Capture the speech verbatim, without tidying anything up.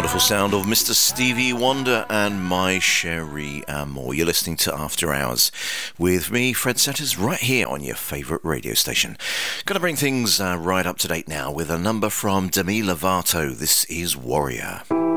wonderful sound of Mister Stevie Wonder and My Cherie Amour. You're listening to After Hours with me, Fred Setters, right here on your favourite radio station. Going to bring things uh, right up to date now with a number from Demi Lovato. This is Warrior.